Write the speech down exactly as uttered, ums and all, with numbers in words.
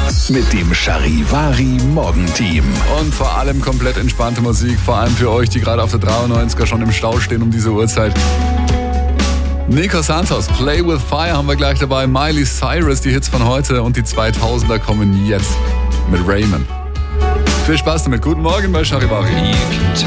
mit dem Charivari Morgenteam. Und vor allem komplett entspannte Musik, vor allem für euch, die gerade auf der dreiundneunziger schon im Stau stehen um diese Uhrzeit. Nico Santos, Play With Fire haben wir gleich dabei, Miley Cyrus, die Hits von heute und die zweitausender kommen jetzt mit Raymond. Viel Spaß damit, guten Morgen bei Charivari.